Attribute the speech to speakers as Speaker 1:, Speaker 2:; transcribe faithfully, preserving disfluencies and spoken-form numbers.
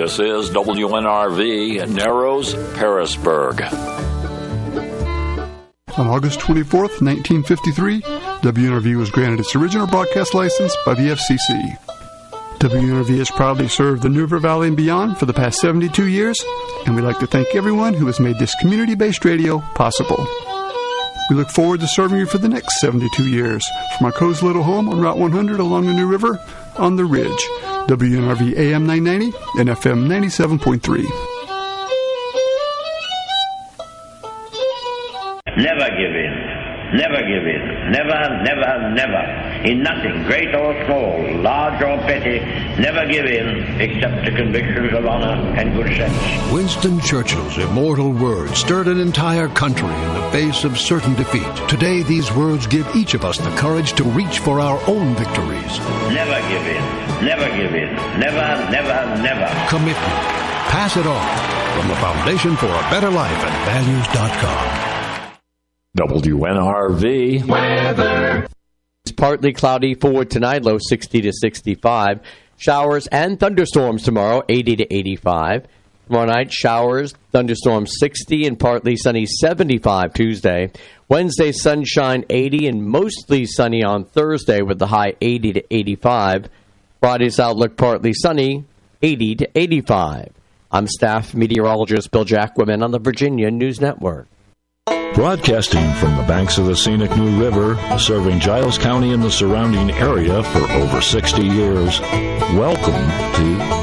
Speaker 1: This is W N R V, Narrows, Parisburg.
Speaker 2: On August twenty-fourth, nineteen fifty-three, W N R V was granted its original broadcast license by the F C C. W N R V has proudly served the New River Valley and beyond for the past seventy-two years, and we'd like to thank everyone who has made this community-based radio possible. We look forward to serving you for the next seventy-two years from our cozy little home on Route one hundred along the New River on the Ridge. W N R V A M nine ninety and F M ninety-seven point three.
Speaker 3: Never give in. Never give in. Never, never, never. In nothing, great or small, large or petty, never give in except to convictions of honor and good sense.
Speaker 4: Winston Churchill's immortal words stirred an entire country in the face of certain defeat. Today, these words give each of us the courage to reach for our own victories.
Speaker 3: Never give in. Never give in. Never, never, never.
Speaker 4: Commitment. Pass it on. From the Foundation for a Better Life at values dot com.
Speaker 1: W N R V
Speaker 5: weather. It's partly cloudy for tonight, low sixty to sixty-five. Showers and thunderstorms tomorrow, eighty to eighty-five. Tomorrow night, showers, thunderstorms sixty and partly sunny seventy-five Tuesday. Wednesday, sunshine eighty and mostly sunny on Thursday with the high eighty to eighty-five. Friday's outlook partly sunny, eighty to eighty-five. I'm staff meteorologist Bill Jacquemin on the Virginia News Network.
Speaker 6: Broadcasting from the banks of the scenic New River, serving Giles County and the surrounding area for over sixty years. Welcome to